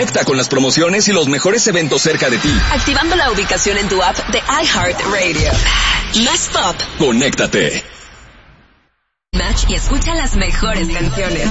Conecta con las promociones y los mejores eventos cerca de ti. Activando la ubicación en tu app de iHeartRadio. Más pop. Conéctate. Match y escucha las mejores canciones.